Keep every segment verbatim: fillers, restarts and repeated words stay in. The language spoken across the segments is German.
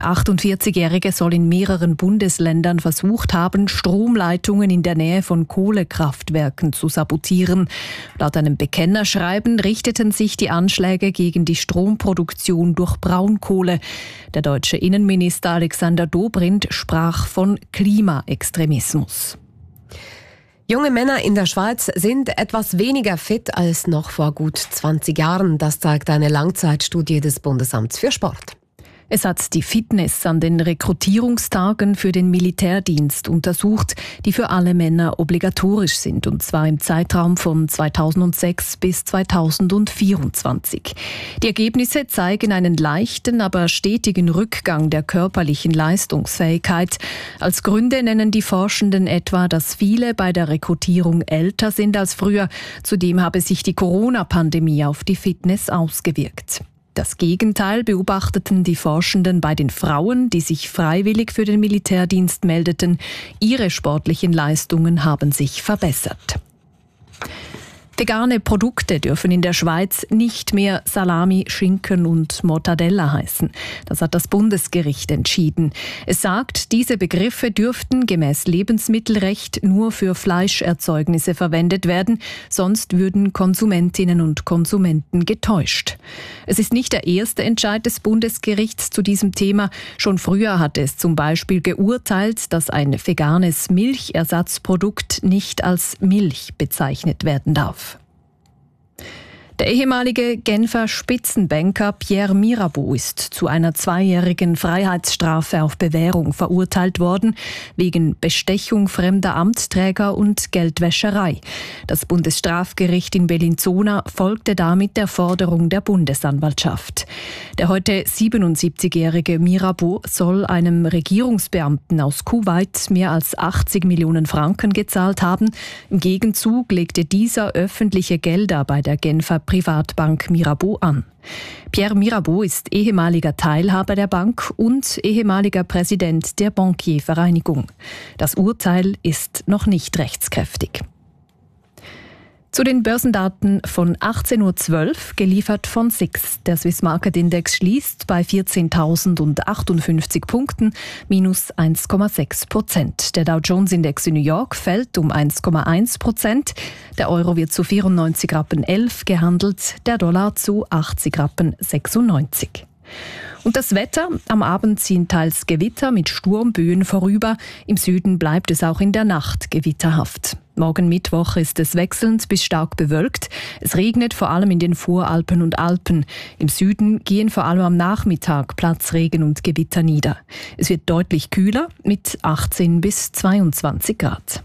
achtundvierzigjährige soll in mehreren Bundesländern versucht haben, Stromleitungen in der Nähe von Kohlekraftwerken zu sabotieren. Laut einem Bekennerschreiben richteten sich die Anschläge gegen die Stromproduktion durch Braunkohle. Der deutsche Innenminister Alexander Dobrindt sprach von Klimaextremismus. Junge Männer in der Schweiz sind etwas weniger fit als noch vor gut zwanzig Jahren. Das zeigt eine Langzeitstudie des Bundesamts für Sport. Es hat die Fitness an den Rekrutierungstagen für den Militärdienst untersucht, die für alle Männer obligatorisch sind, und zwar im Zeitraum von zweitausendsechs bis zweitausendvierundzwanzig. Die Ergebnisse zeigen einen leichten, aber stetigen Rückgang der körperlichen Leistungsfähigkeit. Als Gründe nennen die Forschenden etwa, dass viele bei der Rekrutierung älter sind als früher. Zudem habe sich die Corona-Pandemie auf die Fitness ausgewirkt. Das Gegenteil beobachteten die Forschenden bei den Frauen, die sich freiwillig für den Militärdienst meldeten. Ihre sportlichen Leistungen haben sich verbessert. Vegane Produkte dürfen in der Schweiz nicht mehr Salami, Schinken und Mortadella heißen. Das hat das Bundesgericht entschieden. Es sagt, diese Begriffe dürften gemäß Lebensmittelrecht nur für Fleischerzeugnisse verwendet werden, sonst würden Konsumentinnen und Konsumenten getäuscht. Es ist nicht der erste Entscheid des Bundesgerichts zu diesem Thema. Schon früher hatte es zum Beispiel geurteilt, dass ein veganes Milchersatzprodukt nicht als Milch bezeichnet werden darf. Der ehemalige Genfer Spitzenbanker Pierre Mirabeau ist zu einer zweijährigen Freiheitsstrafe auf Bewährung verurteilt worden, wegen Bestechung fremder Amtsträger und Geldwäscherei. Das Bundesstrafgericht in Bellinzona folgte damit der Forderung der Bundesanwaltschaft. Der heute siebenundsiebzigjährige Mirabeau soll einem Regierungsbeamten aus Kuwait mehr als achtzig Millionen Franken gezahlt haben. Im Gegenzug legte dieser öffentliche Gelder bei der Genfer Privatbank Mirabeau an. Pierre Mirabeau ist ehemaliger Teilhaber der Bank und ehemaliger Präsident der Bankiervereinigung. Das Urteil ist noch nicht rechtskräftig. Zu den Börsendaten von achtzehn Uhr zwölf, geliefert von S I X. Der Swiss Market Index schließt bei vierzehntausendachtundsechzig Punkten, minus eins Komma sechs Prozent. Der Dow Jones Index in New York fällt um eins Komma eins Prozent. Der Euro wird zu vierundneunzig Rappen elf gehandelt, der Dollar zu achtzig Rappen sechsundneunzig. Und das Wetter: Am Abend ziehen teils Gewitter mit Sturmböen vorüber. Im Süden bleibt es auch in der Nacht gewitterhaft. Morgen Mittwoch ist es wechselnd bis stark bewölkt. Es regnet vor allem in den Voralpen und Alpen. Im Süden gehen vor allem am Nachmittag Platzregen und Gewitter nieder. Es wird deutlich kühler mit achtzehn bis zweiundzwanzig Grad.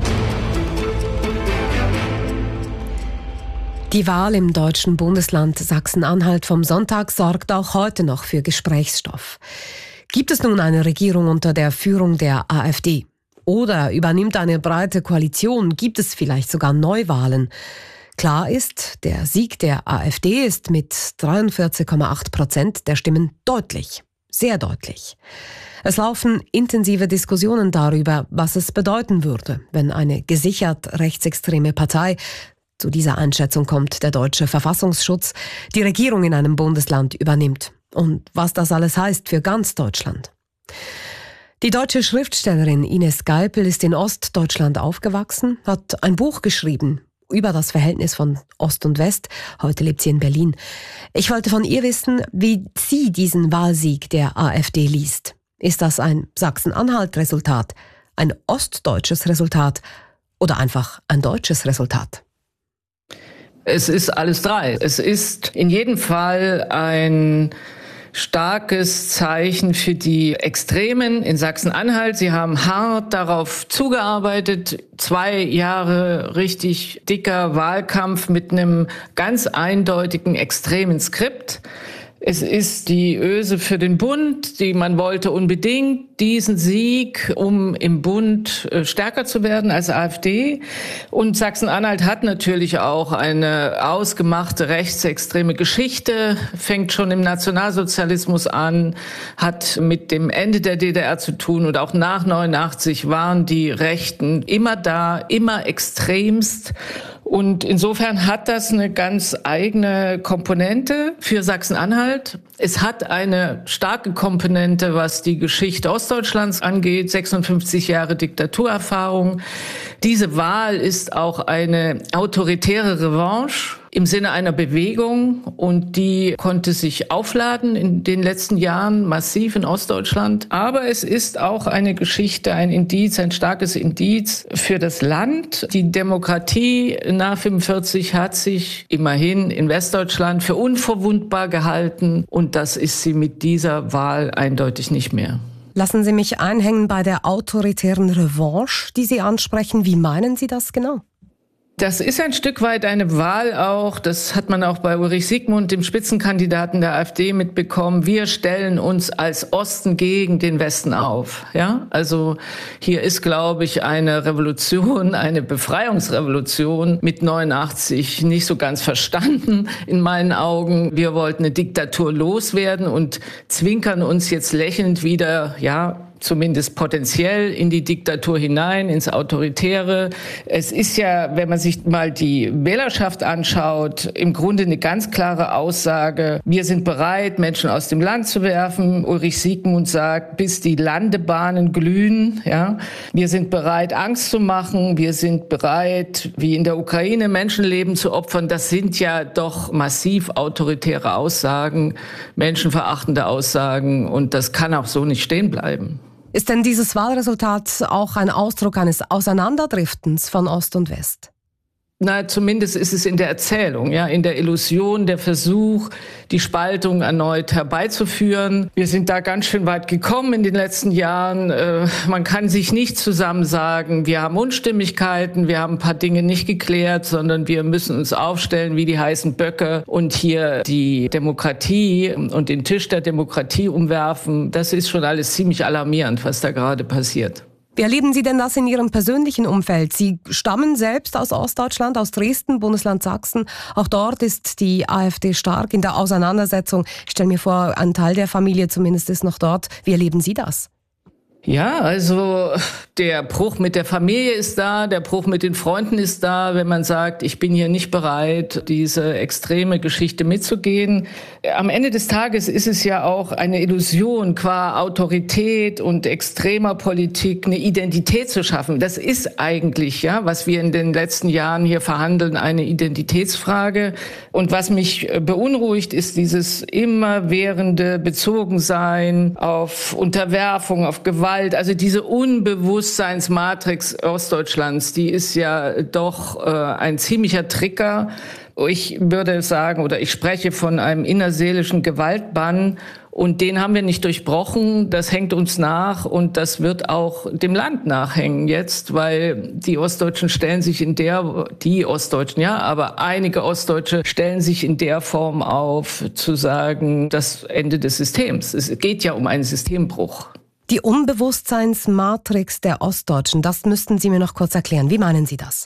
Die Wahl im deutschen Bundesland Sachsen-Anhalt vom Sonntag sorgt auch heute noch für Gesprächsstoff. Gibt es nun eine Regierung unter der Führung der AfD? Oder übernimmt eine breite Koalition? Gibt es vielleicht sogar Neuwahlen? Klar ist, der Sieg der AfD ist mit dreiundvierzig Komma acht Prozent der Stimmen deutlich, sehr deutlich. Es laufen intensive Diskussionen darüber, was es bedeuten würde, wenn eine gesichert rechtsextreme Partei, zu dieser Einschätzung kommt der deutsche Verfassungsschutz, die Regierung in einem Bundesland übernimmt. Und was das alles heißt für ganz Deutschland. Die deutsche Schriftstellerin Ines Geipel ist in Ostdeutschland aufgewachsen, hat ein Buch geschrieben über das Verhältnis von Ost und West. Heute lebt sie in Berlin. Ich wollte von ihr wissen, wie sie diesen Wahlsieg der AfD liest. Ist das ein Sachsen-Anhalt-Resultat, ein ostdeutsches Resultat oder einfach ein deutsches Resultat? Es ist alles drei. Es ist in jedem Fall ein starkes Zeichen für die Extremen in Sachsen-Anhalt. Sie haben hart darauf zugearbeitet. Zwei Jahre richtig dicker Wahlkampf mit einem ganz eindeutigen extremen Skript. Es ist die Öse für den Bund, die man wollte unbedingt diesen Sieg, um im Bund stärker zu werden als AfD. Und Sachsen-Anhalt hat natürlich auch eine ausgemachte rechtsextreme Geschichte, fängt schon im Nationalsozialismus an, hat mit dem Ende der D D R zu tun und auch nach neunundachtzig waren die Rechten immer da, immer extremst. Und insofern hat das eine ganz eigene Komponente für Sachsen-Anhalt. Es hat eine starke Komponente, was die Geschichte Ostdeutschlands angeht, sechsundfünfzig Jahre Diktaturerfahrung. Diese Wahl ist auch eine autoritäre Revanche im Sinne einer Bewegung, und die konnte sich aufladen in den letzten Jahren massiv in Ostdeutschland. Aber es ist auch eine Geschichte, ein Indiz, ein starkes Indiz für das Land. Die Demokratie nach fünfundvierzig hat sich immerhin in Westdeutschland für unverwundbar gehalten, und das ist sie mit dieser Wahl eindeutig nicht mehr. Lassen Sie mich einhängen bei der autoritären Revanche, die Sie ansprechen. Wie meinen Sie das genau? Das ist ein Stück weit eine Wahl auch, das hat man auch bei Ulrich Siegmund, dem Spitzenkandidaten der AfD, mitbekommen. Wir stellen uns als Osten gegen den Westen auf. Ja, also hier ist, glaube ich, eine Revolution, eine Befreiungsrevolution mit neunundachtzig nicht so ganz verstanden in meinen Augen. Wir wollten eine Diktatur loswerden und zwinkern uns jetzt lächelnd wieder, ja, zumindest potenziell in die Diktatur hinein, ins Autoritäre. Es ist ja, wenn man sich mal die Wählerschaft anschaut, im Grunde eine ganz klare Aussage. Wir sind bereit, Menschen aus dem Land zu werfen. Ulrich Siegmund sagt, bis die Landebahnen glühen. Ja, wir sind bereit, Angst zu machen. Wir sind bereit, wie in der Ukraine, Menschenleben zu opfern. Das sind ja doch massiv autoritäre Aussagen, menschenverachtende Aussagen. Und das kann auch so nicht stehen bleiben. Ist denn dieses Wahlresultat auch ein Ausdruck eines Auseinanderdriftens von Ost und West? Na, zumindest ist es in der Erzählung, ja, in der Illusion, der Versuch, die Spaltung erneut herbeizuführen. Wir sind da ganz schön weit gekommen in den letzten Jahren. Äh, man kann sich nicht zusammen sagen, wir haben Unstimmigkeiten, wir haben ein paar Dinge nicht geklärt, sondern wir müssen uns aufstellen wie die heißen Böcke und hier die Demokratie und den Tisch der Demokratie umwerfen. Das ist schon alles ziemlich alarmierend, was da gerade passiert. Wie erleben Sie denn das in Ihrem persönlichen Umfeld? Sie stammen selbst aus Ostdeutschland, aus Dresden, Bundesland Sachsen. Auch dort ist die AfD stark in der Auseinandersetzung. Ich stelle mir vor, ein Teil der Familie zumindest ist noch dort. Wie erleben Sie das? Ja, also der Bruch mit der Familie ist da, der Bruch mit den Freunden ist da, wenn man sagt, ich bin hier nicht bereit, diese extreme Geschichte mitzugehen. Am Ende des Tages ist es ja auch eine Illusion, qua Autorität und extremer Politik eine Identität zu schaffen. Das ist eigentlich, ja, was wir in den letzten Jahren hier verhandeln, eine Identitätsfrage. Und was mich beunruhigt, ist dieses immerwährende Bezogensein auf Unterwerfung, auf Gewalt. Also diese Unbewusstseinsmatrix Ostdeutschlands, die ist ja doch äh, ein ziemlicher Trigger. Ich würde sagen, oder ich spreche von einem innerseelischen Gewaltbann, und den haben wir nicht durchbrochen. Das hängt uns nach, und das wird auch dem Land nachhängen jetzt, weil die Ostdeutschen stellen sich in der, die Ostdeutschen, ja, aber einige Ostdeutsche stellen sich in der Form auf, zu sagen, das Ende des Systems. Es geht ja um einen Systembruch. Die Unbewusstseinsmatrix der Ostdeutschen, das müssten Sie mir noch kurz erklären. Wie meinen Sie das?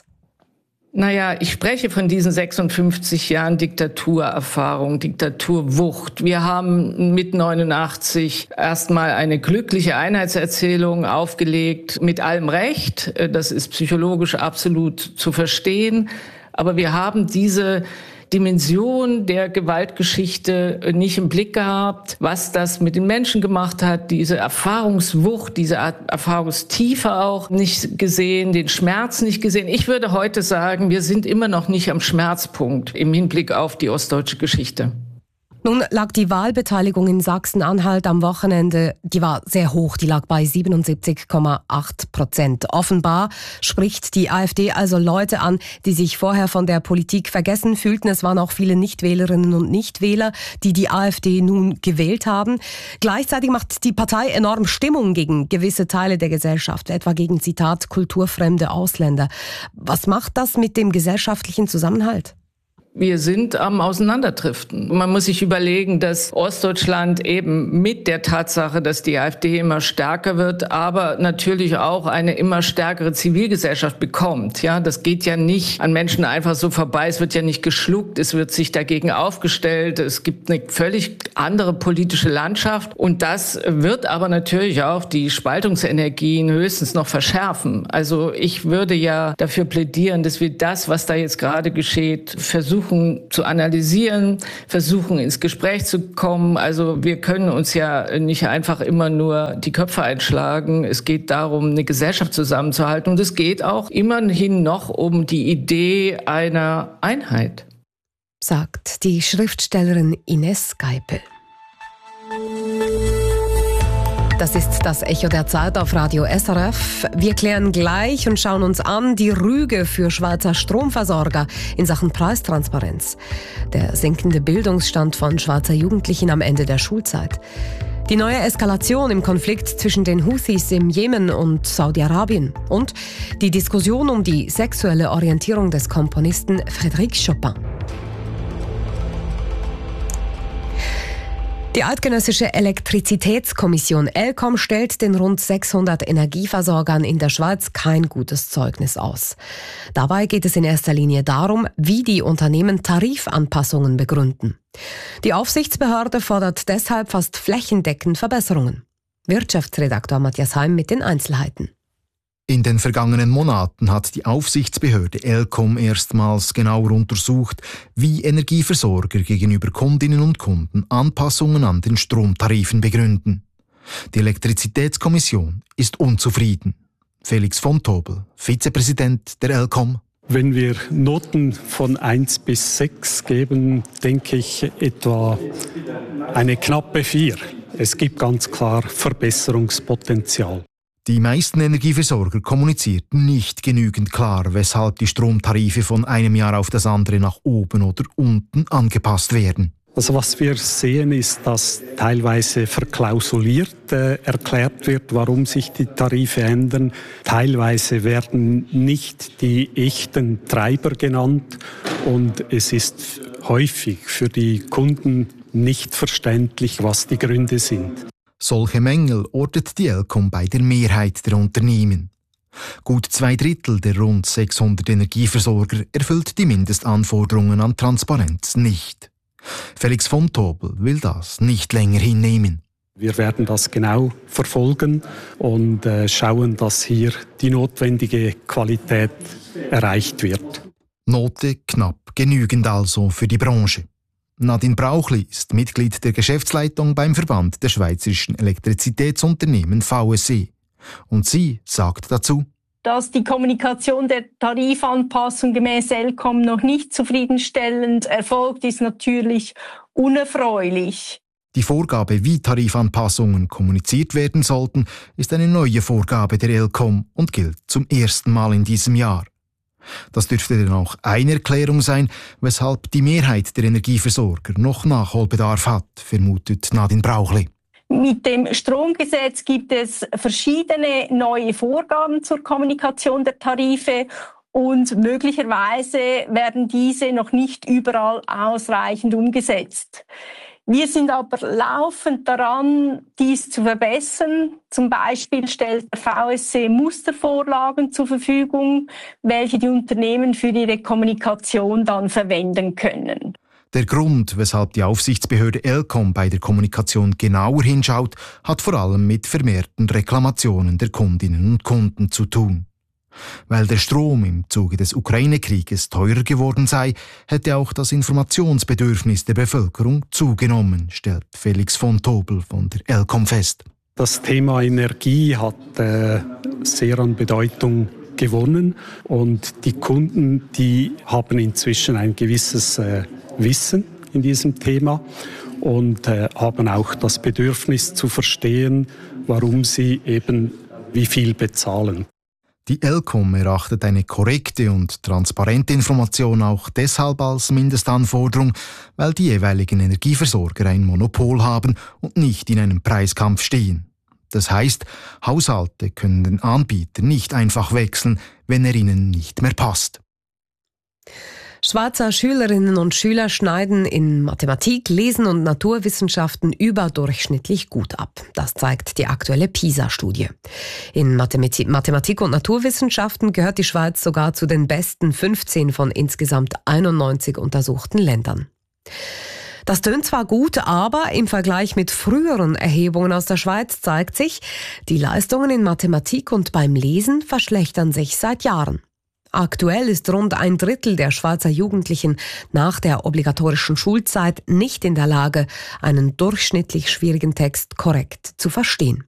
Naja, ich spreche von diesen sechsundfünfzig Jahren Diktaturerfahrung, Diktaturwucht. Wir haben mit neunundachtzig erstmal eine glückliche Einheitserzählung aufgelegt, mit allem Recht. Das ist psychologisch absolut zu verstehen. Aber wir haben diese Dimension der Gewaltgeschichte nicht im Blick gehabt, was das mit den Menschen gemacht hat, diese Erfahrungswucht, diese Erfahrungstiefe auch nicht gesehen, den Schmerz nicht gesehen. Ich würde heute sagen, wir sind immer noch nicht am Schmerzpunkt im Hinblick auf die ostdeutsche Geschichte. Nun lag die Wahlbeteiligung in Sachsen-Anhalt am Wochenende, die war sehr hoch, die lag bei siebenundsiebzig Komma acht Prozent. Offenbar spricht die AfD also Leute an, die sich vorher von der Politik vergessen fühlten. Es waren auch viele Nichtwählerinnen und Nichtwähler, die die AfD nun gewählt haben. Gleichzeitig macht die Partei enorm Stimmung gegen gewisse Teile der Gesellschaft, etwa gegen, Zitat, kulturfremde Ausländer. Was macht das mit dem gesellschaftlichen Zusammenhalt? Wir sind am Auseinanderdriften. Man muss sich überlegen, dass Ostdeutschland eben mit der Tatsache, dass die AfD immer stärker wird, aber natürlich auch eine immer stärkere Zivilgesellschaft bekommt. Ja, das geht ja nicht an Menschen einfach so vorbei. Es wird ja nicht geschluckt. Es wird sich dagegen aufgestellt. Es gibt eine völlig andere politische Landschaft. Und das wird aber natürlich auch die Spaltungsenergien höchstens noch verschärfen. Also ich würde ja dafür plädieren, dass wir das, was da jetzt gerade geschieht, versuchen zu analysieren, versuchen ins Gespräch zu kommen. Also wir können uns ja nicht einfach immer nur die Köpfe einschlagen. Es geht darum, eine Gesellschaft zusammenzuhalten. Und es geht auch immerhin noch um die Idee einer Einheit. Sagt die Schriftstellerin Ines Geipel. Das ist das Echo der Zeit auf Radio S R F. Wir klären gleich und schauen uns an die Rüge für Schweizer Stromversorger in Sachen Preistransparenz. Der sinkende Bildungsstand von Schweizer Jugendlichen am Ende der Schulzeit. Die neue Eskalation im Konflikt zwischen den Houthis im Jemen und Saudi-Arabien. Und die Diskussion um die sexuelle Orientierung des Komponisten Frédéric Chopin. Die Eidgenössische Elektrizitätskommission ElCom stellt den rund sechshundert Energieversorgern in der Schweiz kein gutes Zeugnis aus. Dabei geht es in erster Linie darum, wie die Unternehmen Tarifanpassungen begründen. Die Aufsichtsbehörde fordert deshalb fast flächendeckend Verbesserungen. Wirtschaftsredaktor Matthias Heim mit den Einzelheiten. In den vergangenen Monaten hat die Aufsichtsbehörde ElCom erstmals genauer untersucht, wie Energieversorger gegenüber Kundinnen und Kunden Anpassungen an den Stromtarifen begründen. Die Elektrizitätskommission ist unzufrieden. Felix von Tobel, Vizepräsident der ElCom. Wenn wir Noten von eins bis sechs geben, denke ich etwa eine knappe vier. Es gibt ganz klar Verbesserungspotenzial. Die meisten Energieversorger kommunizierten nicht genügend klar, weshalb die Stromtarife von einem Jahr auf das andere nach oben oder unten angepasst werden. Also was wir sehen, ist, dass teilweise verklausuliert äh, erklärt wird, warum sich die Tarife ändern. Teilweise werden nicht die echten Treiber genannt und es ist häufig für die Kunden nicht verständlich, was die Gründe sind. Solche Mängel ortet die ElCom bei der Mehrheit der Unternehmen. Gut zwei Drittel der rund sechshundert Energieversorger erfüllt die Mindestanforderungen an Transparenz nicht. Felix von Tobel will das nicht länger hinnehmen. Wir werden das genau verfolgen und äh, schauen, dass hier die notwendige Qualität erreicht wird. Note knapp genügend also für die Branche. Nadine Brauchli ist Mitglied der Geschäftsleitung beim Verband der Schweizerischen Elektrizitätsunternehmen V S E. Und sie sagt dazu: Dass die Kommunikation der Tarifanpassung gemäß ElCom noch nicht zufriedenstellend erfolgt, ist natürlich unerfreulich. Die Vorgabe, wie Tarifanpassungen kommuniziert werden sollten, ist eine neue Vorgabe der ElCom und gilt zum ersten Mal in diesem Jahr. Das dürfte dann auch eine Erklärung sein, weshalb die Mehrheit der Energieversorger noch Nachholbedarf hat, vermutet Nadine Brauchli. Mit dem Stromgesetz gibt es verschiedene neue Vorgaben zur Kommunikation der Tarife und möglicherweise werden diese noch nicht überall ausreichend umgesetzt. Wir sind aber laufend daran, dies zu verbessern. Zum Beispiel stellt der V S E Mustervorlagen zur Verfügung, welche die Unternehmen für ihre Kommunikation dann verwenden können. Der Grund, weshalb die Aufsichtsbehörde ElCom bei der Kommunikation genauer hinschaut, hat vor allem mit vermehrten Reklamationen der Kundinnen und Kunden zu tun. Weil der Strom im Zuge des Ukraine-Krieges teurer geworden sei, hätte auch das Informationsbedürfnis der Bevölkerung zugenommen, stellt Felix von Tobel von der ElCom fest. Das Thema Energie hat äh, sehr an Bedeutung gewonnen und die Kunden, die haben inzwischen ein gewisses äh, Wissen in diesem Thema und äh, haben auch das Bedürfnis zu verstehen, warum sie eben wie viel bezahlen. Die ElCom erachtet eine korrekte und transparente Information auch deshalb als Mindestanforderung, weil die jeweiligen Energieversorger ein Monopol haben und nicht in einem Preiskampf stehen. Das heißt, Haushalte können den Anbieter nicht einfach wechseln, wenn er ihnen nicht mehr passt. Schweizer Schülerinnen und Schüler schneiden in Mathematik, Lesen und Naturwissenschaften überdurchschnittlich gut ab. Das zeigt die aktuelle PISA-Studie. In Mathematik und Naturwissenschaften gehört die Schweiz sogar zu den besten fünfzehn von insgesamt einundneunzig untersuchten Ländern. Das tönt zwar gut, aber im Vergleich mit früheren Erhebungen aus der Schweiz zeigt sich, die Leistungen in Mathematik und beim Lesen verschlechtern sich seit Jahren. Aktuell ist rund ein Drittel der Schweizer Jugendlichen nach der obligatorischen Schulzeit nicht in der Lage, einen durchschnittlich schwierigen Text korrekt zu verstehen.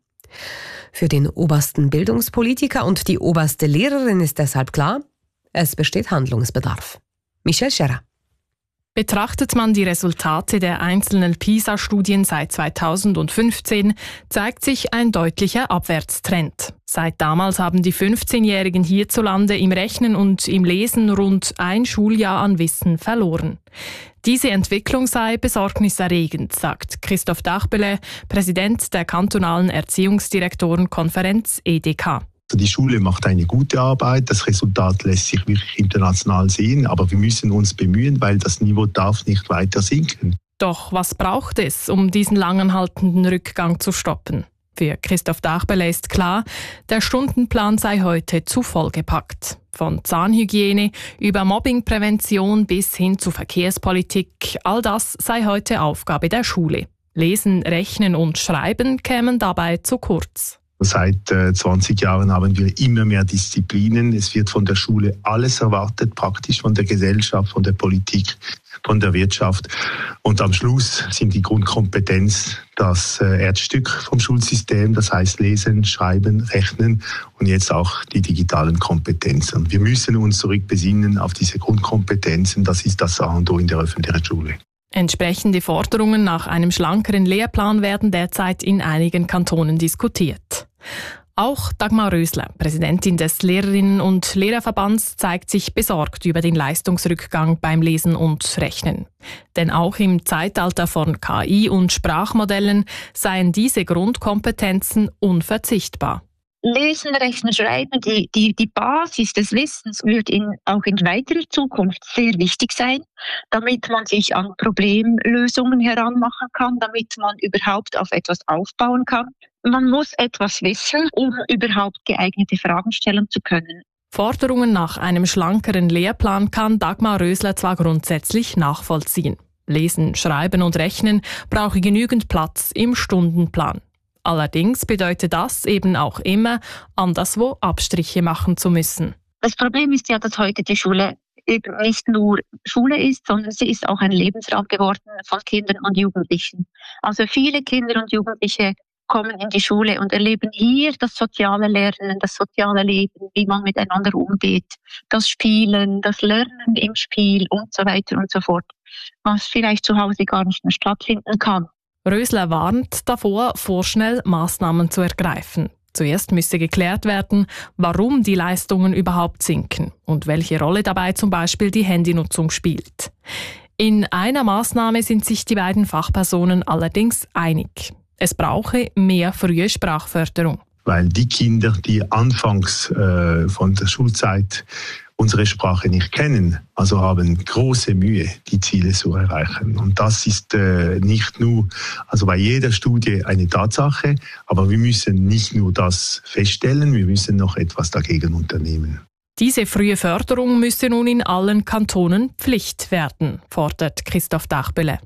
Für den obersten Bildungspolitiker und die oberste Lehrerin ist deshalb klar, es besteht Handlungsbedarf. Michelle Scherer. Betrachtet man die Resultate der einzelnen PISA-Studien seit zweitausendfünfzehn, zeigt sich ein deutlicher Abwärtstrend. Seit damals haben die fünfzehnjährigen hierzulande im Rechnen und im Lesen rund ein Schuljahr an Wissen verloren. Diese Entwicklung sei besorgniserregend, sagt Christoph Dachbele, Präsident der kantonalen Erziehungsdirektorenkonferenz E D K. Die Schule macht eine gute Arbeit, das Resultat lässt sich wirklich international sehen, aber wir müssen uns bemühen, weil das Niveau darf nicht weiter sinken. Doch was braucht es, um diesen langanhaltenden Rückgang zu stoppen? Für Christoph Dachbele ist klar, der Stundenplan sei heute zu vollgepackt. Von Zahnhygiene über Mobbingprävention bis hin zu Verkehrspolitik, all das sei heute Aufgabe der Schule. Lesen, Rechnen und Schreiben kämen dabei zu kurz. Seit äh, zwanzig Jahren haben wir immer mehr Disziplinen. Es wird von der Schule alles erwartet, praktisch von der Gesellschaft, von der Politik, von der Wirtschaft. Und am Schluss sind die Grundkompetenz das äh, Erzstück vom Schulsystem, das heißt Lesen, Schreiben, Rechnen und jetzt auch die digitalen Kompetenzen. Wir müssen uns zurückbesinnen auf diese Grundkompetenzen. Das ist das A und O in der öffentlichen Schule. Entsprechende Forderungen nach einem schlankeren Lehrplan werden derzeit in einigen Kantonen diskutiert. Auch Dagmar Rösler, Präsidentin des Lehrerinnen- und Lehrerverbands, zeigt sich besorgt über den Leistungsrückgang beim Lesen und Rechnen. Denn auch im Zeitalter von K I und Sprachmodellen seien diese Grundkompetenzen unverzichtbar. Lesen, Rechnen, Schreiben, die, die, die Basis des Wissens wird in, auch in weiterer Zukunft sehr wichtig sein, damit man sich an Problemlösungen heranmachen kann, damit man überhaupt auf etwas aufbauen kann. Man muss etwas wissen, um überhaupt geeignete Fragen stellen zu können. Forderungen nach einem schlankeren Lehrplan kann Dagmar Rösler zwar grundsätzlich nachvollziehen. Lesen, Schreiben und Rechnen brauche genügend Platz im Stundenplan. Allerdings bedeutet das eben auch immer, anderswo Abstriche machen zu müssen. Das Problem ist ja, dass heute die Schule eben nicht nur Schule ist, sondern sie ist auch ein Lebensraum geworden von Kindern und Jugendlichen. Also viele Kinder und Jugendliche kommen in die Schule und erleben hier das soziale Lernen, das soziale Leben, wie man miteinander umgeht, das Spielen, das Lernen im Spiel und so weiter und so fort, was vielleicht zu Hause gar nicht mehr stattfinden kann. Rösler warnt davor, vorschnell Maßnahmen zu ergreifen. Zuerst müsse geklärt werden, warum die Leistungen überhaupt sinken und welche Rolle dabei zum Beispiel die Handynutzung spielt. In einer Maßnahme sind sich die beiden Fachpersonen allerdings einig. Es brauche mehr frühe Sprachförderung. Weil die Kinder, die anfangs äh, von der Schulzeit unsere Sprache nicht kennen, also haben große Mühe, die Ziele zu erreichen. Und das ist äh, nicht nur, also bei jeder Studie eine Tatsache, aber wir müssen nicht nur das feststellen, wir müssen noch etwas dagegen unternehmen. Diese frühe Förderung müsse nun in allen Kantonen Pflicht werden, fordert Christoph Dachbele.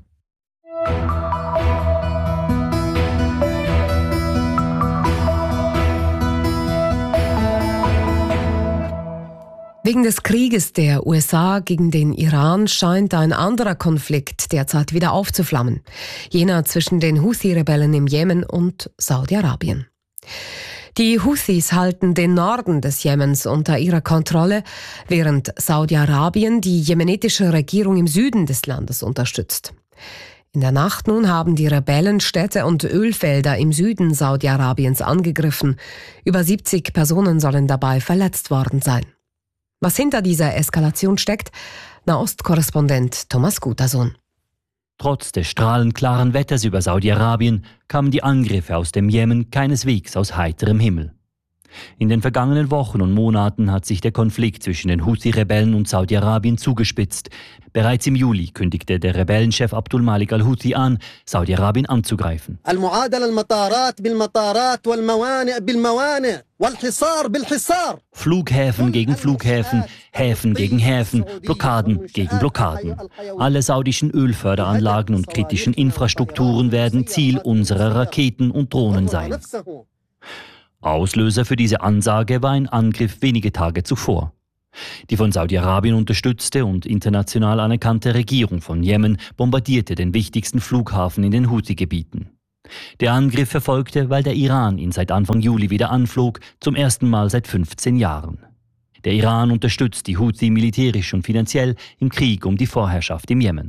Wegen des Krieges der U S A gegen den Iran scheint ein anderer Konflikt derzeit wieder aufzuflammen. Jener zwischen den Houthi-Rebellen im Jemen und Saudi-Arabien. Die Houthis halten den Norden des Jemens unter ihrer Kontrolle, während Saudi-Arabien die jemenitische Regierung im Süden des Landes unterstützt. In der Nacht nun haben die Rebellen Städte und Ölfelder im Süden Saudi-Arabiens angegriffen. Über siebzig Personen sollen dabei verletzt worden sein. Was hinter dieser Eskalation steckt, Nahost-Korrespondent Thomas Gutersohn. Trotz des strahlend klaren Wetters über Saudi-Arabien kamen die Angriffe aus dem Jemen keineswegs aus heiterem Himmel. In den vergangenen Wochen und Monaten hat sich der Konflikt zwischen den Houthi-Rebellen und Saudi-Arabien zugespitzt. Bereits im Juli kündigte der Rebellenchef Abdul Malik al-Houthi an, Saudi-Arabien anzugreifen. Flughäfen gegen Flughäfen, Häfen gegen Häfen, Blockaden gegen Blockaden. Alle saudischen Ölförderanlagen und kritischen Infrastrukturen werden Ziel unserer Raketen und Drohnen sein. Auslöser für diese Ansage war ein Angriff wenige Tage zuvor. Die von Saudi-Arabien unterstützte und international anerkannte Regierung von Jemen bombardierte den wichtigsten Flughafen in den Houthi-Gebieten. Der Angriff erfolgte, weil der Iran ihn seit Anfang Juli wieder anflog, zum ersten Mal seit fünfzehn Jahren. Der Iran unterstützt die Houthi militärisch und finanziell im Krieg um die Vorherrschaft im Jemen.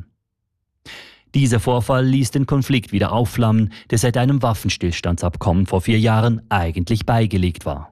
Dieser Vorfall ließ den Konflikt wieder aufflammen, der seit einem Waffenstillstandsabkommen vor vier Jahren eigentlich beigelegt war.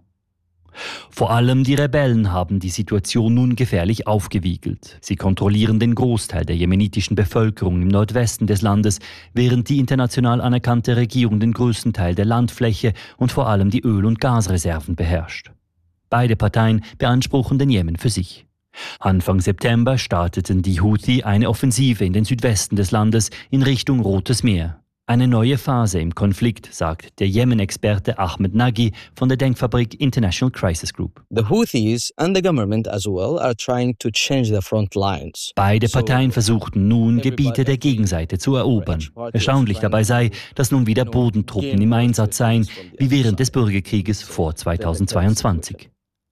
Vor allem die Rebellen haben die Situation nun gefährlich aufgewiegelt. Sie kontrollieren den Großteil der jemenitischen Bevölkerung im Nordwesten des Landes, während die international anerkannte Regierung den größten Teil der Landfläche und vor allem die Öl- und Gasreserven beherrscht. Beide Parteien beanspruchen den Jemen für sich. Anfang September starteten die Houthi eine Offensive in den Südwesten des Landes in Richtung Rotes Meer. Eine neue Phase im Konflikt, sagt der Jemen-Experte Ahmed Nagy von der Denkfabrik International Crisis Group. The Houthis and the government as well are trying to change the front lines. Beide Parteien versuchten nun, Gebiete der Gegenseite zu erobern. Erstaunlich dabei sei, dass nun wieder Bodentruppen im Einsatz seien, wie während des Bürgerkrieges vor zweitausendzweiundzwanzig.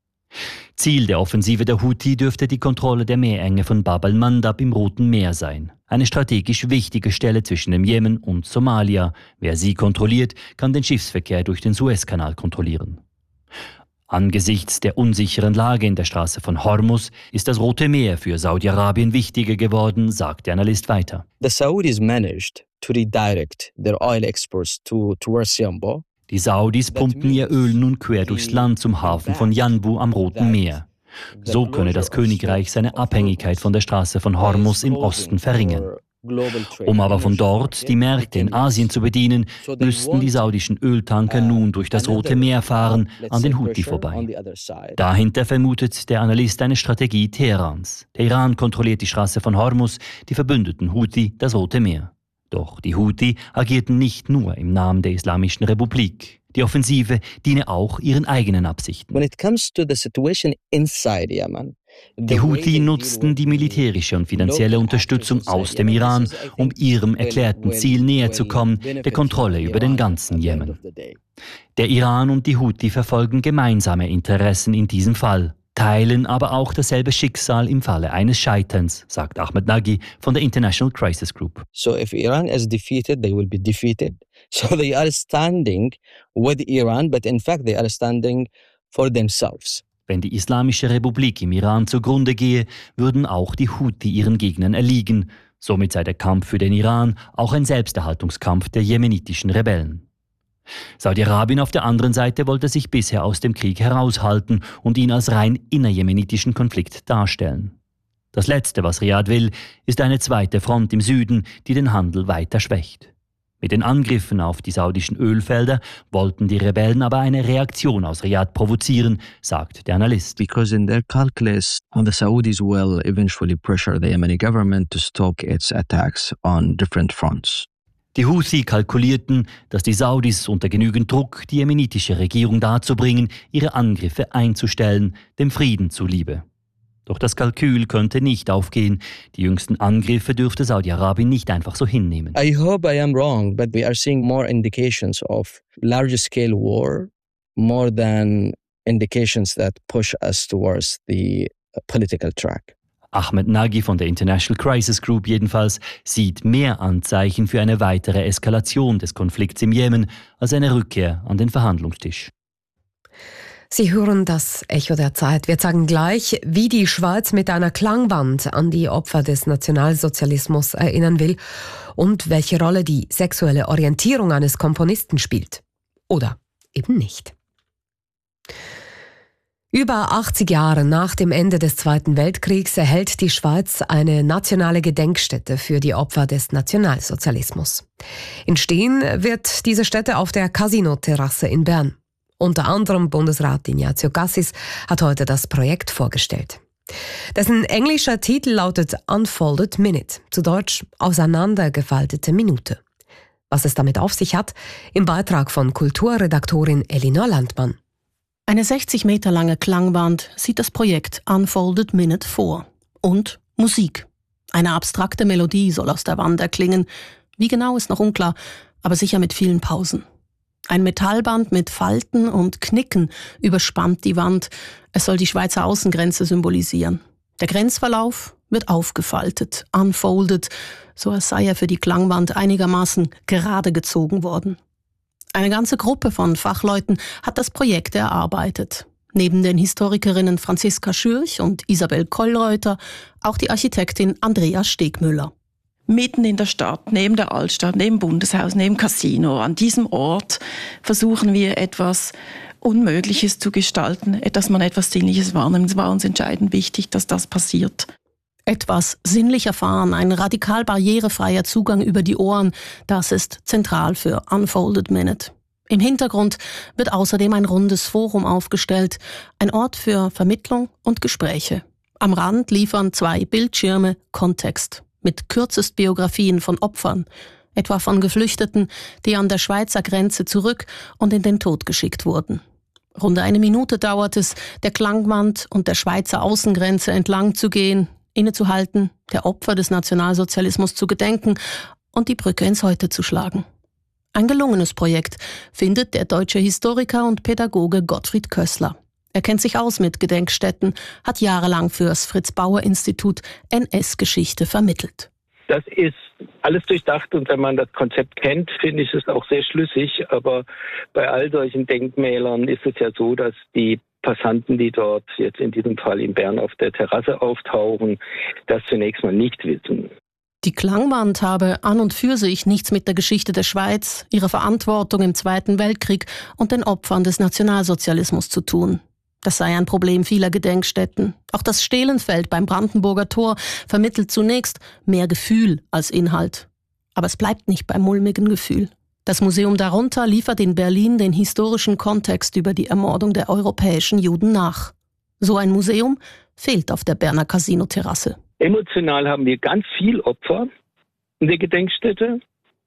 Ziel der Offensive der Houthi dürfte die Kontrolle der Meerenge von Bab al-Mandab im Roten Meer sein. Eine strategisch wichtige Stelle zwischen dem Jemen und Somalia. Wer sie kontrolliert, kann den Schiffsverkehr durch den Suezkanal kontrollieren. Angesichts der unsicheren Lage in der Straße von Hormuz ist das Rote Meer für Saudi-Arabien wichtiger geworden, sagt der Analyst weiter. The Saudis managed to redirect their oil exports to, towards Yanbu. Die Saudis pumpen ihr Öl nun quer durchs Land zum Hafen von Yanbu am Roten Meer. So könne das Königreich seine Abhängigkeit von der Straße von Hormuz im Osten verringern. Um aber von dort die Märkte in Asien zu bedienen, müssten die saudischen Öltanker nun durch das Rote Meer fahren, an den Houthi vorbei. Dahinter vermutet der Analyst eine Strategie Teherans. Der Iran kontrolliert die Straße von Hormuz, die Verbündeten Houthi das Rote Meer. Doch die Houthi agierten nicht nur im Namen der Islamischen Republik. Die Offensive diene auch ihren eigenen Absichten. When it comes to the situation inside Yemen, die Houthi nutzten die militärische und finanzielle Unterstützung aus dem Iran, um ihrem erklärten Ziel näher zu kommen, der Kontrolle über den ganzen Jemen. Der Iran und die Houthi verfolgen gemeinsame Interessen in diesem Fall, teilen aber auch dasselbe Schicksal im Falle eines Scheiterns, sagt Ahmed Nagy von der International Crisis Group. So if Iran is defeated, they will be defeated. So they are standing with Iran, but in fact they are standing for themselves. Wenn die Islamische Republik im Iran zugrunde gehe, würden auch die Houthi ihren Gegnern erliegen. Somit sei der Kampf für den Iran auch ein Selbsterhaltungskampf der jemenitischen Rebellen. Saudi-Arabien auf der anderen Seite wollte sich bisher aus dem Krieg heraushalten und ihn als rein innerjemenitischen Konflikt darstellen. Das Letzte, was Riad will, ist eine zweite Front im Süden, die den Handel weiter schwächt. Mit den Angriffen auf die saudischen Ölfelder wollten die Rebellen aber eine Reaktion aus Riad provozieren, sagt der Analyst. Because in their calculus, the Saudis will eventually pressure the Yemeni government to stop its attacks on different fronts. Die Houthi kalkulierten, dass die Saudis unter genügend Druck die jemenitische Regierung dazu bringen, ihre Angriffe einzustellen, dem Frieden zuliebe. Doch das Kalkül könnte nicht aufgehen. Die jüngsten Angriffe dürfte Saudi-Arabien nicht einfach so hinnehmen. I hope I am wrong, but we are seeing more indications of large-scale war, more than indications that push us towards the political track. Ahmed Nagy von der International Crisis Group jedenfalls sieht mehr Anzeichen für eine weitere Eskalation des Konflikts im Jemen als eine Rückkehr an den Verhandlungstisch. Sie hören das Echo der Zeit. Wir zeigen gleich, wie die Schweiz mit einer Klangwand an die Opfer des Nationalsozialismus erinnern will und welche Rolle die sexuelle Orientierung eines Komponisten spielt. Oder eben nicht. Über achtzig Jahre nach dem Ende des Zweiten Weltkriegs erhält die Schweiz eine nationale Gedenkstätte für die Opfer des Nationalsozialismus. Entstehen wird diese Stätte auf der Casino-Terrasse in Bern. Unter anderem Bundesrat Ignazio Cassis hat heute das Projekt vorgestellt. Dessen englischer Titel lautet Unfolded Minute, zu Deutsch auseinandergefaltete Minute. Was es damit auf sich hat, im Beitrag von Kulturredaktorin Elinor Landmann. Eine sechzig Meter lange Klangwand sieht das Projekt Unfolded Minute vor. Und Musik. Eine abstrakte Melodie soll aus der Wand erklingen. Wie genau ist noch unklar, aber sicher mit vielen Pausen. Ein Metallband mit Falten und Knicken überspannt die Wand. Es soll die Schweizer Außengrenze symbolisieren. Der Grenzverlauf wird aufgefaltet, unfolded, so als sei er für die Klangwand einigermaßen gerade gezogen worden. Eine ganze Gruppe von Fachleuten hat das Projekt erarbeitet. Neben den Historikerinnen Franziska Schürch und Isabel Kollreuter auch die Architektin Andrea Stegmüller. Mitten in der Stadt, neben der Altstadt, neben Bundeshaus, neben Casino, an diesem Ort versuchen wir etwas Unmögliches zu gestalten, dass man etwas Sinnliches wahrnimmt. Es war uns entscheidend wichtig, dass das passiert. Etwas sinnlich erfahren, ein radikal barrierefreier Zugang über die Ohren, das ist zentral für Unfolded Minute. Im Hintergrund wird außerdem ein rundes Forum aufgestellt, ein Ort für Vermittlung und Gespräche. Am Rand liefern zwei Bildschirme Kontext mit Kürzestbiografien von Opfern, etwa von Geflüchteten, die an der Schweizer Grenze zurück und in den Tod geschickt wurden. Rund eine Minute dauert es, der Klangwand und der Schweizer Außengrenze entlang zu gehen, innezuhalten, der Opfer des Nationalsozialismus zu gedenken und die Brücke ins Heute zu schlagen. Ein gelungenes Projekt, findet der deutsche Historiker und Pädagoge Gottfried Kössler. Er kennt sich aus mit Gedenkstätten, hat jahrelang fürs Fritz-Bauer-Institut N S-Geschichte vermittelt. Das ist alles durchdacht und wenn man das Konzept kennt, finde ich es auch sehr schlüssig. Aber bei all solchen Denkmälern ist es ja so, dass die Passanten, die dort jetzt in diesem Fall in Bern auf der Terrasse auftauchen, das zunächst mal nicht wissen. Die Klangwand habe an und für sich nichts mit der Geschichte der Schweiz, ihrer Verantwortung im Zweiten Weltkrieg und den Opfern des Nationalsozialismus zu tun. Das sei ein Problem vieler Gedenkstätten. Auch das Stehlenfeld beim Brandenburger Tor vermittelt zunächst mehr Gefühl als Inhalt. Aber es bleibt nicht beim mulmigen Gefühl. Das Museum darunter liefert in Berlin den historischen Kontext über die Ermordung der europäischen Juden nach. So ein Museum fehlt auf der Berner Casino-Terrasse. Emotional haben wir ganz viel Opfer in der Gedenkstätte,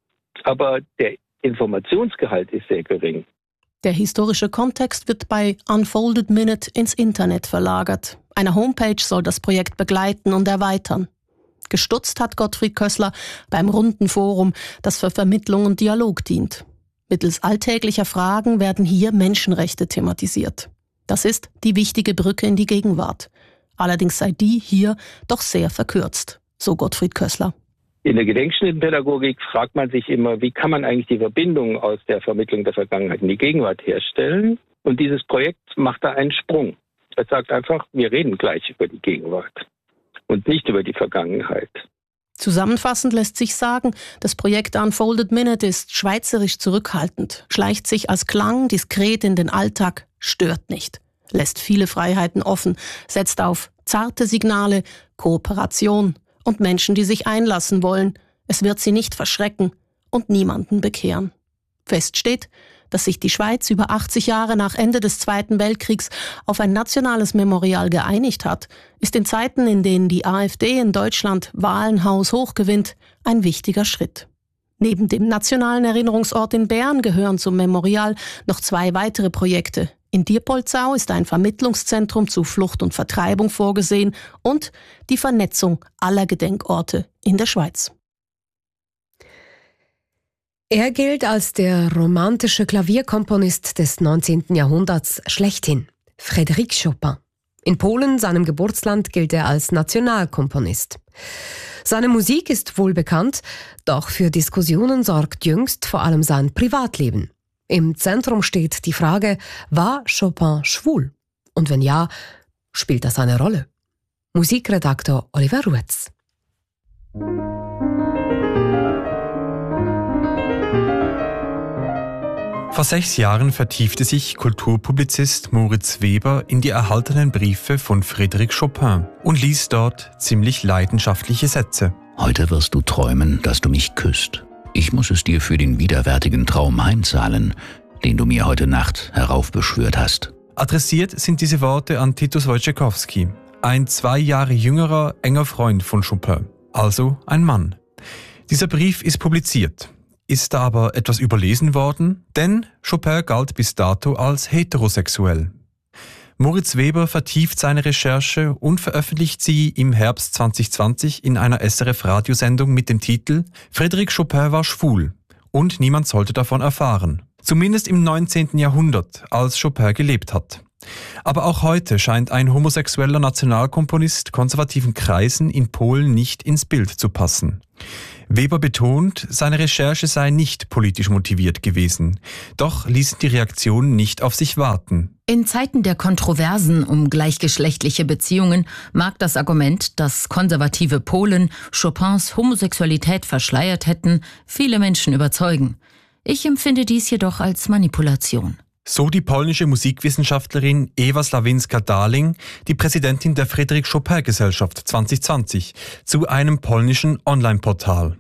aber der Informationsgehalt ist sehr gering. Der historische Kontext wird bei Unfolded Minute ins Internet verlagert. Eine Homepage soll das Projekt begleiten und erweitern. Gestutzt hat Gottfried Kössler beim runden Forum, das für Vermittlung und Dialog dient. Mittels alltäglicher Fragen werden hier Menschenrechte thematisiert. Das ist die wichtige Brücke in die Gegenwart. Allerdings sei die hier doch sehr verkürzt, so Gottfried Kössler. In der Gedenkstättenpädagogik fragt man sich immer, wie kann man eigentlich die Verbindung aus der Vermittlung der Vergangenheit in die Gegenwart herstellen? Und dieses Projekt macht da einen Sprung. Es sagt einfach, wir reden gleich über die Gegenwart und nicht über die Vergangenheit. Zusammenfassend lässt sich sagen, das Projekt Unfolded Minute ist schweizerisch zurückhaltend, schleicht sich als Klang diskret in den Alltag, stört nicht, lässt viele Freiheiten offen, setzt auf zarte Signale, Kooperation und Menschen, die sich einlassen wollen. Es wird sie nicht verschrecken und niemanden bekehren. Fest steht, dass sich die Schweiz über achtzig Jahre nach Ende des Zweiten Weltkriegs auf ein nationales Memorial geeinigt hat, ist in Zeiten, in denen die AfD in Deutschland Wahlen haushoch gewinnt, ein wichtiger Schritt. Neben dem nationalen Erinnerungsort in Bern gehören zum Memorial noch zwei weitere Projekte. In Diepoldsau ist ein Vermittlungszentrum zu Flucht und Vertreibung vorgesehen und die Vernetzung aller Gedenkorte in der Schweiz. Er gilt als der romantische Klavierkomponist des neunzehnten Jahrhunderts schlechthin, Frédéric Chopin. In Polen, seinem Geburtsland, gilt er als Nationalkomponist. Seine Musik ist wohl bekannt, doch für Diskussionen sorgt jüngst vor allem sein Privatleben. Im Zentrum steht die Frage, war Chopin schwul? Und wenn ja, spielt das eine Rolle? Musikredaktor Oliver Ruetz. Vor sechs Jahren vertiefte sich Kulturpublizist Moritz Weber in die erhaltenen Briefe von Frédéric Chopin und ließ dort ziemlich leidenschaftliche Sätze. Heute wirst du träumen, dass du mich küsst. Ich muss es dir für den widerwärtigen Traum heimzahlen. den du mir heute Nacht heraufbeschwört hast. Adressiert sind diese Worte an Titus Wojciechowski, ein zwei Jahre jüngerer, enger Freund von Chopin, also ein Mann. Dieser Brief ist publiziert. Ist da aber etwas überlesen worden? Denn Chopin galt bis dato als heterosexuell. Moritz Weber vertieft seine Recherche und veröffentlicht sie im Herbst zwanzig zwanzig in einer S R F-Radiosendung mit dem Titel »Frédéric Chopin war schwul« und niemand sollte davon erfahren. Zumindest im neunzehnten Jahrhundert, als Chopin gelebt hat. Aber auch heute scheint ein homosexueller Nationalkomponist konservativen Kreisen in Polen nicht ins Bild zu passen. Weber betont, seine Recherche sei nicht politisch motiviert gewesen. Doch ließen die Reaktionen nicht auf sich warten. In Zeiten der Kontroversen um gleichgeschlechtliche Beziehungen mag das Argument, dass konservative Polen Chopins Homosexualität verschleiert hätten, viele Menschen überzeugen. Ich empfinde dies jedoch als Manipulation. So die polnische Musikwissenschaftlerin Ewa Slawinska-Darling, die Präsidentin der Frédéric Chopin Gesellschaft zwanzig zwanzig, zu einem polnischen Online-Portal.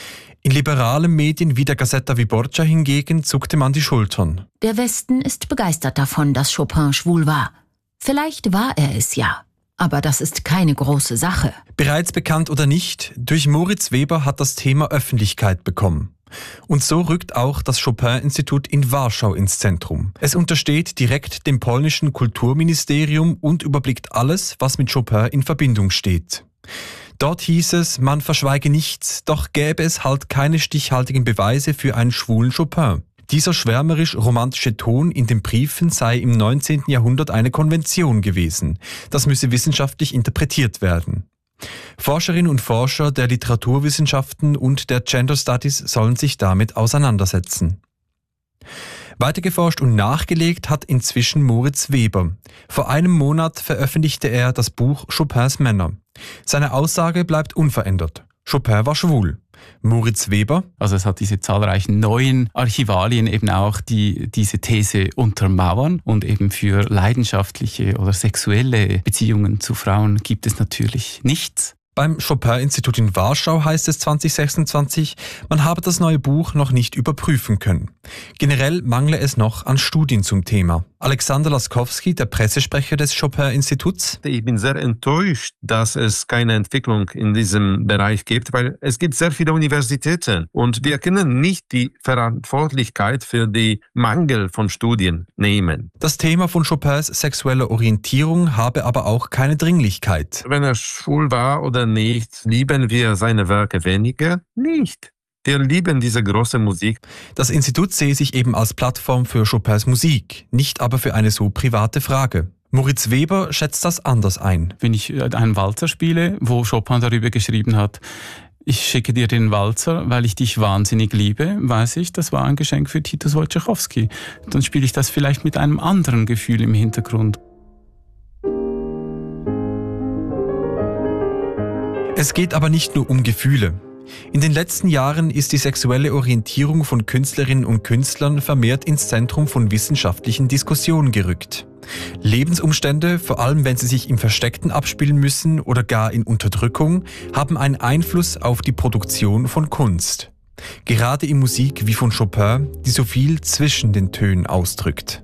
In liberalen Medien wie der Gazeta Wyborcza hingegen zuckte man die Schultern. Der Westen ist begeistert davon, dass Chopin schwul war. Vielleicht war er es ja, aber das ist keine große Sache. Bereits bekannt oder nicht, durch Moritz Weber hat das Thema Öffentlichkeit bekommen. Und so rückt auch das Chopin-Institut in Warschau ins Zentrum. Es untersteht direkt dem polnischen Kulturministerium und überblickt alles, was mit Chopin in Verbindung steht. Dort hieß es, man verschweige nichts, doch gäbe es halt keine stichhaltigen Beweise für einen schwulen Chopin. Dieser schwärmerisch-romantische Ton in den Briefen sei im neunzehnten Jahrhundert eine Konvention gewesen. Das müsse wissenschaftlich interpretiert werden. Forscherinnen und Forscher der Literaturwissenschaften und der Gender Studies sollen sich damit auseinandersetzen. Weitergeforscht und nachgelegt hat inzwischen Moritz Weber. Vor einem Monat veröffentlichte er das Buch Chopins Männer. Seine Aussage bleibt unverändert. Chopin war schwul. Moritz Weber. Also es hat diese zahlreichen neuen Archivalien eben auch, die diese These untermauern. Und eben für leidenschaftliche oder sexuelle Beziehungen zu Frauen gibt es natürlich nichts. Beim Chopin-Institut in Warschau heißt es zwanzig sechsundzwanzig, man habe das neue Buch noch nicht überprüfen können. Generell mangle es noch an Studien zum Thema. Alexander Laskowski, der Pressesprecher des Chopin-Instituts. Ich bin sehr enttäuscht, dass es keine Entwicklung in diesem Bereich gibt, weil es gibt sehr viele Universitäten und wir können nicht die Verantwortlichkeit für den Mangel von Studien nehmen. Das Thema von Chopins sexueller Orientierung habe aber auch keine Dringlichkeit. Wenn er schwul war oder nicht, lieben wir seine Werke weniger? Nicht. Wir lieben diese große Musik. Das Institut sehe sich eben als Plattform für Chopins Musik, nicht aber für eine so private Frage. Moritz Weber schätzt das anders ein. Wenn ich einen Walzer spiele, wo Chopin darüber geschrieben hat, ich schicke dir den Walzer, weil ich dich wahnsinnig liebe, weiß ich, das war ein Geschenk für Titus Wojciechowski. Dann spiele ich das vielleicht mit einem anderen Gefühl im Hintergrund. Es geht aber nicht nur um Gefühle. In den letzten Jahren ist die sexuelle Orientierung von Künstlerinnen und Künstlern vermehrt ins Zentrum von wissenschaftlichen Diskussionen gerückt. Lebensumstände, vor allem wenn sie sich im Versteckten abspielen müssen oder gar in Unterdrückung, haben einen Einfluss auf die Produktion von Kunst. Gerade in Musik wie von Chopin, die so viel zwischen den Tönen ausdrückt.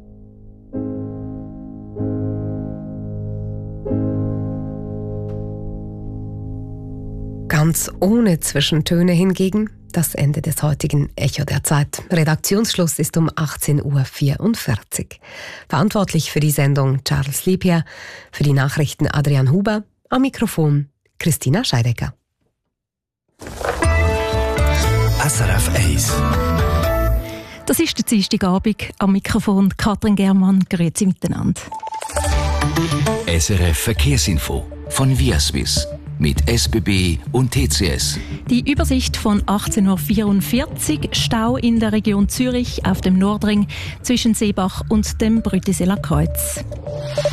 Ganz ohne Zwischentöne hingegen das Ende des heutigen Echo der Zeit. Redaktionsschluss ist um achtzehn Uhr vierundvierzig. Verantwortlich für die Sendung Charles Liepier, für die Nachrichten Adrian Huber, am Mikrofon Christina Scheidecker. S R F eins. Das ist der Dienstagabend, am Mikrofon Katrin Germann. Grüezi miteinander. S R F Verkehrsinfo von Viaswiss mit S B B und T C S. Die Übersicht von achtzehn Uhr vierundvierzig. Stau in der Region Zürich auf dem Nordring zwischen Seebach und dem Brüttiseler Kreuz.